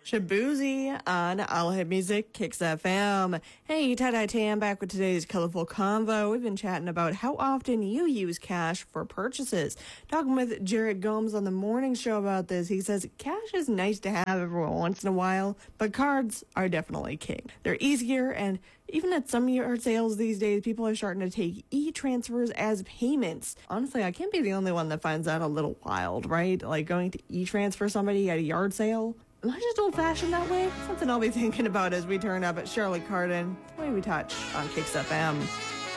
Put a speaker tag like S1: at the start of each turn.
S1: Shabuzi on All Hit Music, Kicks FM. Hey, Tie-Dye Tam back with today's colorful convo. We've been chatting about how often you use cash for purchases. Talking with Jared Gomes on the morning show about this. He says cash is nice to have every once in a while, but cards are definitely king. They're easier, and even at some yard sales these days, people are starting to take e-transfers as payments. Honestly, I can't be the only one that finds that a little wild, right? Like going to e-transfer somebody at a yard sale. Am I just old-fashioned that way? Something I'll be thinking about as we turn up at Shirley Carden, The Way We Touch on Kicks FM.